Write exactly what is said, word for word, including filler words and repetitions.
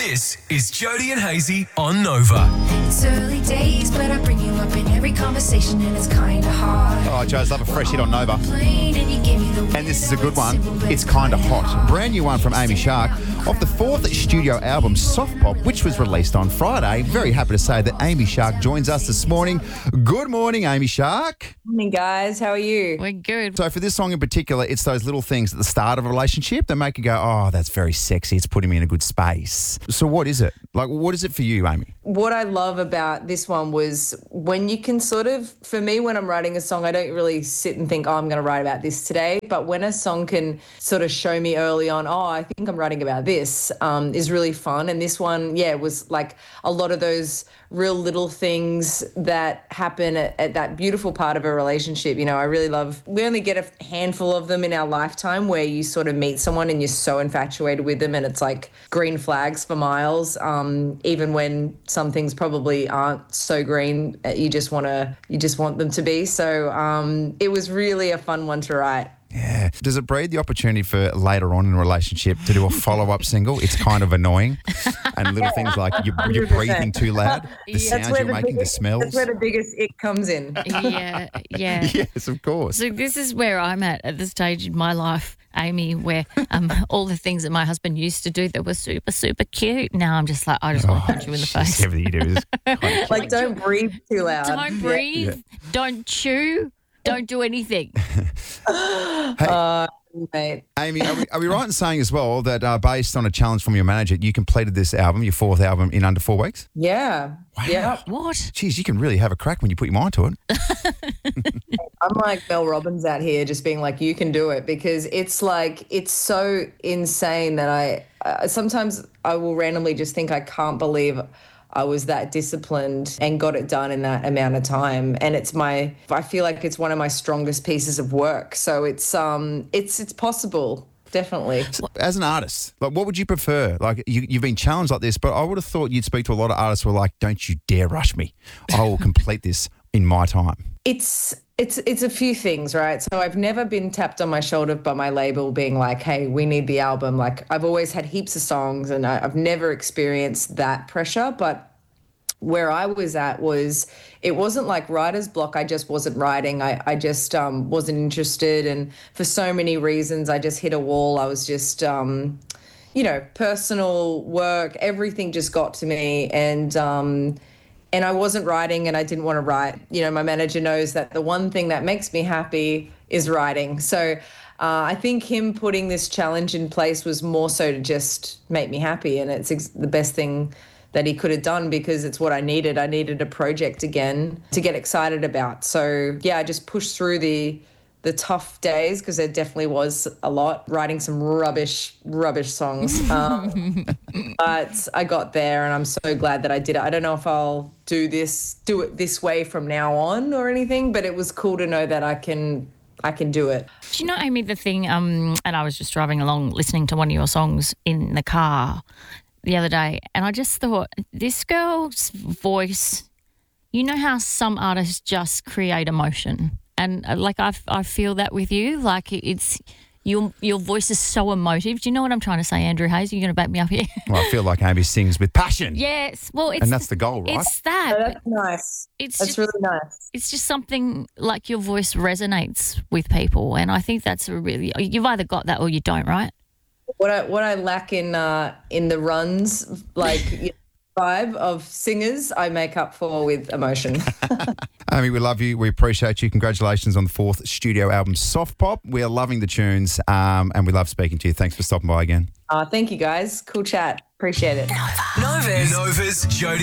This is Jody and Hazy on Nova. It's early days, but I bring you up in every conversation, and it's kinda hard. Oh, Joe's love a fresh hit on Nova. Plain, and you give me the And this is a good one. It's Kinda Hot. Brand new one from Amy Shark off the fourth studio album, Soft Pop, which was released on Friday. Very happy to say that Amy Shark joins us this morning. Good morning, Amy Shark. Morning, guys. How are you? We're good. So for this song in particular, it's those little things at the start of a relationship that make you go, oh, that's very sexy. It's putting me in a good space. So what is it? Like, what is it for you, Amy? What I love about this one was when you can sort of, for me, when I'm writing a song, I don't really sit and think, oh, I'm going to write about this today. But when a song can sort of show me early on, oh, I think I'm writing about this, um, is really fun. And this one, yeah, was like a lot of those real little things that happen at, at that beautiful part of a relationship. You know, I really love, we only get a handful of them in our lifetime where you sort of meet someone and you're so infatuated with them and it's like green flags for miles. Um, even when some things probably aren't so green, you just want to, you just want them to be. So um, it was really a fun one to write. Yeah. Does it breed the opportunity for later on in a relationship to do a follow-up single? It's kind of annoying. And little things like you're, you're breathing too loud, the Yeah. sounds you're the making, biggest, the smells. That's where the biggest it comes in. Yeah, yeah. Yes, of course. So this is where I'm at at the stage in my life, Amy, where um, all the things that my husband used to do that were super, super cute. Now I'm just like, I just want to punch you in the Jeez, face. everything you do is kind of Like, don't breathe too loud. Don't Yeah. breathe. Don't chew. Don't do anything. Uh, mate. Amy, are we, are we right in saying as well that uh, based on a challenge from your manager, you completed this album, your fourth album, in under four weeks? Yeah. Yeah. What? Jeez, you can really have a crack when you put your mind to it. I'm like Mel Robbins out here just being like, you can do it, because it's like, it's so insane that I, uh, sometimes I will randomly just think I can't believe I was that disciplined and got it done in that amount of time. And it's my, I feel like it's one of my strongest pieces of work. So it's, um, it's, it's possible. Definitely. As an artist, like, what would you prefer? Like, you, you've been challenged like this, but I would have thought you'd speak to a lot of artists who are like, don't you dare rush me. I will complete this in my time. It's it's it's a few things, right? So I've never been tapped on my shoulder by my label being like, hey, we need the album. Like, I've always had heaps of songs and I, I've never experienced that pressure. But where I was at was, it wasn't like writer's block. I just wasn't writing. I, I just um, wasn't interested. And for so many reasons, I just hit a wall. I was just, um, you know, personal work, everything just got to me. And, um, And I wasn't writing and I didn't want to write. You know, my manager knows that the one thing that makes me happy is writing. So uh, I think him putting this challenge in place was more so to just make me happy. And it's ex- the best thing that he could have done, because it's what I needed. I needed a project again to get excited about. So, yeah, I just pushed through the the tough days, because there definitely was a lot, writing some rubbish, rubbish songs. Um, but I got there and I'm so glad that I did it. I don't know if I'll do this, do it this way from now on or anything, but it was cool to know that I can, I can do it. Do you know, Amy, the thing, um, and I was just driving along listening to one of your songs in the car the other day, and I just thought, this girl's voice, you know how some artists just create emotion? And uh, like I, I feel that with you, like it's your your voice is so emotive. Do you know what I'm trying to say, Andrew Hayes? Are you going to back me up here? Well, I feel like Amy sings with passion. Yes. Well, it's And that's the goal, right? It's that. So that's nice. It's That's just, really nice. It's just something like your voice resonates with people, and I think that's a really, you've either got that or you don't, right? What I what I lack in uh, in the runs, like you know, vibe of singers, I make up for with emotion. Amy, we love you. We appreciate you. Congratulations on the fourth studio album, Soft Pop. We are loving the tunes, um, and we love speaking to you. Thanks for stopping by again. Uh, thank you, guys. Cool chat. Appreciate it. Nova's, Nova's Jody